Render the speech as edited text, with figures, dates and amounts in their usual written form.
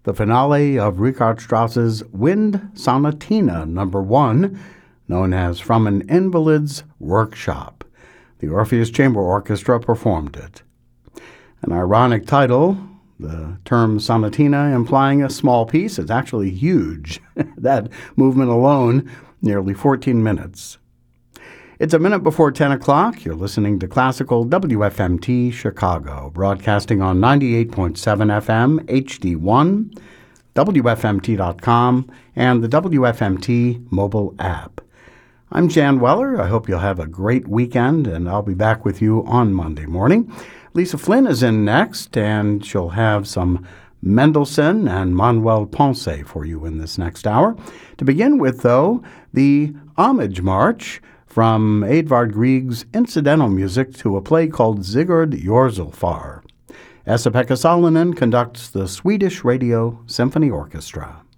the finale of Richard Strauss's Wind Sonatina No. 1, known as From an Invalid's Workshop. The Orpheus Chamber Orchestra performed it. An ironic title, the term sonatina implying a small piece. It's actually huge. That movement alone, nearly 14 minutes. It's a minute before 10 o'clock. You're listening to Classical WFMT Chicago, broadcasting on 98.7 FM HD1, WFMT.com, and the WFMT mobile app. I'm Jan Weller. I hope you'll have a great weekend, and I'll be back with you on Monday morning. Lisa Flynn is in next, and she'll have some Mendelssohn and Manuel Ponce for you in this next hour. To begin with, though, the Homage March from Edvard Grieg's incidental music to a play called Sigurd Jorsalfar. Esa-Pekka Salonen conducts the Swedish Radio Symphony Orchestra.